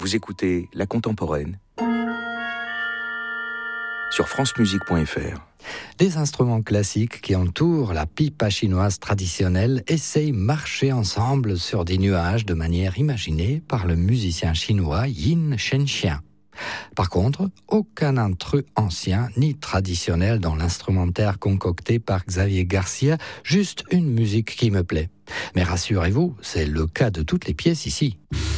Vous écoutez La Contemporaine sur francemusique.fr. Des instruments classiques qui entourent la pipa chinoise traditionnelle essayent marcher ensemble sur des nuages de manière imaginée par le musicien chinois Yin Shenxian. Par contre, aucun intrus ancien ni traditionnel dans l'instrumentaire concocté par Xavier Garcia, juste une musique qui me plaît. Mais rassurez-vous, c'est le cas de toutes les pièces ici.